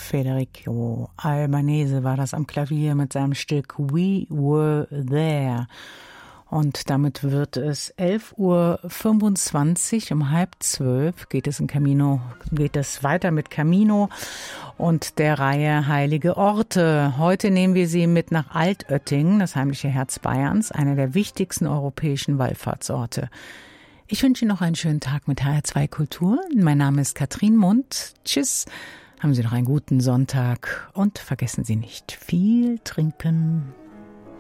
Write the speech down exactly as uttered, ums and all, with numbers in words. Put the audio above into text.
Federico Albanese war das am Klavier mit seinem Stück We Were There. Und damit wird es elf Uhr fünfundzwanzig, um halb zwölf geht es in Camino, geht es weiter mit Camino und der Reihe Heilige Orte. Heute nehmen wir Sie mit nach Altötting, das heimliche Herz Bayerns, einer der wichtigsten europäischen Wallfahrtsorte. Ich wünsche Ihnen noch einen schönen Tag mit H R zwei Kultur. Mein Name ist Katrin Mund. Tschüss, haben Sie noch einen guten Sonntag und vergessen Sie nicht, viel trinken.